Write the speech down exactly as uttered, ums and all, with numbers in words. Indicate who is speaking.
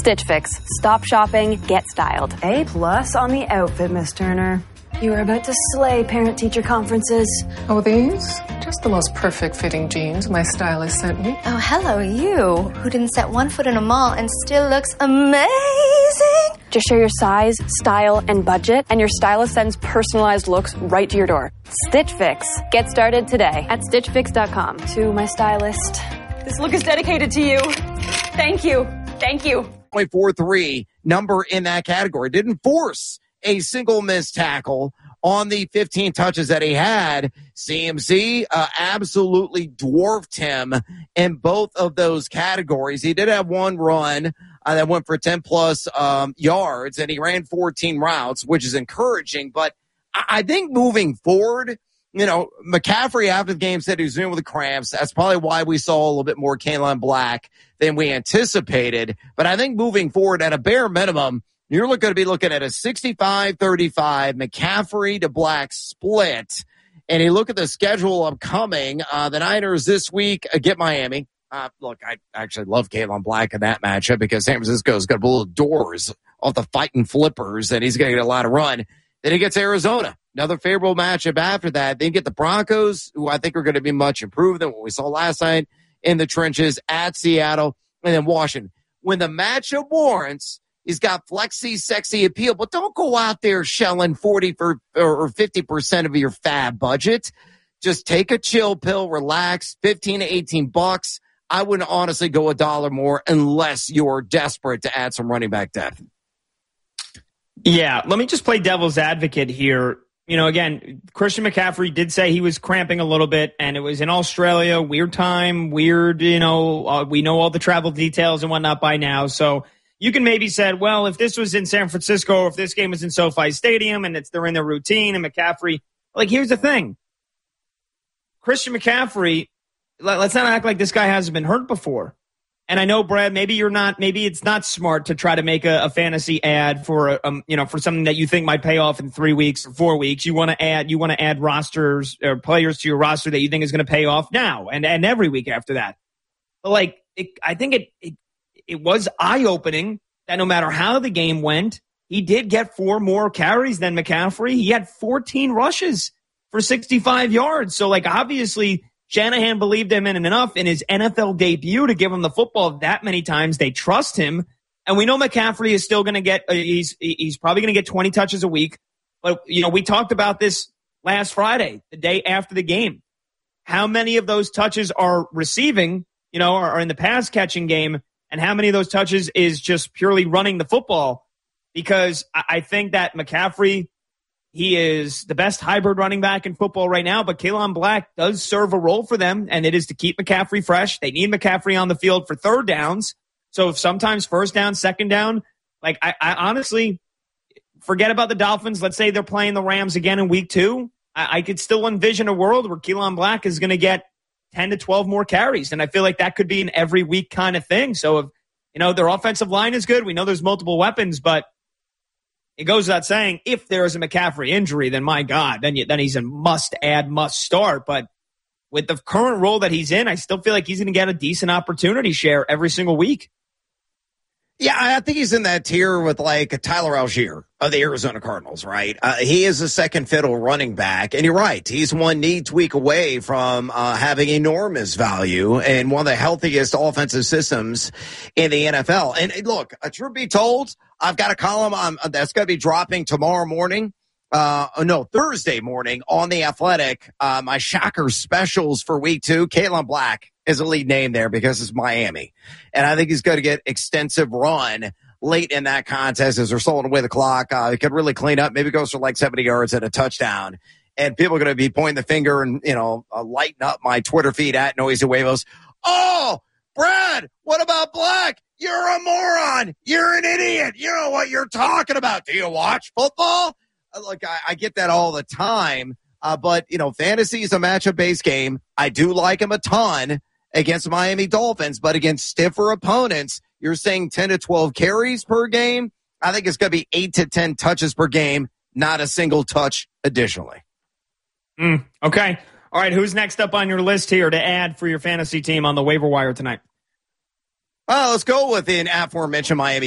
Speaker 1: Stitch Fix. Stop shopping, get styled.
Speaker 2: A plus on the outfit, Miss Turner. You are about to slay parent-teacher conferences.
Speaker 3: Oh, these? Just the most perfect fitting jeans my stylist sent me.
Speaker 4: Oh, hello, you, who didn't set one foot in a mall and still looks amazing.
Speaker 1: Just share your size, style, and budget, and your stylist sends personalized looks right to your door. Stitch Fix. Get started today at stitch fix dot com.
Speaker 2: To my stylist, this look is dedicated to you. Thank you. Thank you.
Speaker 5: point four three number in that category. Didn't force a single missed tackle on the fifteen touches that he had. C M C uh, absolutely dwarfed him in both of those categories. He did have one run uh, that went for ten plus um, yards, and he ran fourteen routes, which is encouraging. But I, I think moving forward, you know, McCaffrey after the game said he was dealing with the cramps. That's probably why we saw a little bit more Kalen Black than we anticipated. But I think moving forward, at a bare minimum, you're going to be looking at a sixty-five thirty-five McCaffrey to Black split. And you look at the schedule upcoming. Uh, the Niners this week uh, get Miami. Uh, look, I actually love Kalen Black in that matchup because San Francisco's got to blow the doors off the fighting flippers, and he's going to get a lot of run. Then he gets Arizona, another favorable matchup after that. Then you get the Broncos, who I think are going to be much improved than what we saw last night in the trenches, at Seattle, and then Washington. When the matchup warrants, he's got flexi, sexy appeal, but don't go out there shelling forty for, or fifty percent of your fab budget. Just take a chill pill, relax, fifteen to eighteen bucks. I wouldn't honestly go a dollar more unless you're desperate to add some running back depth.
Speaker 6: Yeah, let me just play devil's advocate here. You know, again, Christian McCaffrey did say he was cramping a little bit, and it was in Australia, weird time, weird, you know, uh, we know all the travel details and whatnot by now. So you can maybe say, well, if this was in San Francisco, or if this game was in SoFi Stadium and it's they're in their routine and McCaffrey, like, here's the thing. Christian McCaffrey, let, let's not act like this guy hasn't been hurt before. And I know, Brad, maybe you're not, maybe it's not smart to try to make a, a fantasy ad for, a, um, you know, for something that you think might pay off in three weeks or four weeks. You want to add, you want to add rosters or players to your roster that you think is going to pay off now and, and every week after that. But like, it, I think it, it, it was eye-opening that no matter how the game went, he did get four more carries than McCaffrey. He had fourteen rushes for sixty-five yards. So like, obviously, Shanahan believed him in enough in his N F L debut to give him the football that many times. They trust him. And we know McCaffrey is still going to get, uh, he's, he's probably going to get twenty touches a week. But, you know, we talked about this last Friday, the day after the game. How many of those touches are receiving, you know, are, are in the pass catching game, and how many of those touches is just purely running the football? Because I, I think that McCaffrey, he is the best hybrid running back in football right now, but Kalen Black does serve a role for them, and it is to keep McCaffrey fresh. They need McCaffrey on the field for third downs. So if sometimes first down, second down, like I, I honestly forget about the Dolphins. Let's say they're playing the Rams again in week two. I, I could still envision a world where Kalen Black is going to get ten to twelve more carries, and I feel like that could be an every week kind of thing. So if, you know, their offensive line is good, we know there's multiple weapons, but it goes without saying, if there is a McCaffrey injury, then my God, then you, then he's a must-add, must-start. But with the current role that he's in, I still feel like he's going to get a decent opportunity share every single week.
Speaker 5: Yeah, I think he's in that tier with like Tyler Algier of the Arizona Cardinals, right? Uh, he is a second fiddle running back. And you're right. He's one knee tweak away from uh, having enormous value and one of the healthiest offensive systems in the N F L. And look, uh, truth be told, I've got a column on, that's going to be dropping tomorrow morning. Uh, no, Thursday morning on The Athletic. Uh, my shocker specials for week two. Kalen Black is a lead name there because it's Miami. And I think he's going to get extensive run late in that contest as they're slowing away the clock. Uh, he could really clean up, maybe goes for like seventy yards and a touchdown. And people are going to be pointing the finger and, you know, uh, lighting up my Twitter feed at Noisy Huevos. Oh, Brad, what about Black? You're a moron. You're an idiot. You know what you're talking about. Do you watch football? Look, I, I get that all the time, uh, but, you know, fantasy is a matchup-based game. I do like him a ton against the Miami Dolphins, but against stiffer opponents, you're saying ten to twelve carries per game. I think it's going to be eight to ten touches per game, not a single touch additionally.
Speaker 6: Mm, okay. All right, who's next up on your list here to add for your fantasy team on the waiver wire tonight?
Speaker 5: Well, let's go with an aforementioned Miami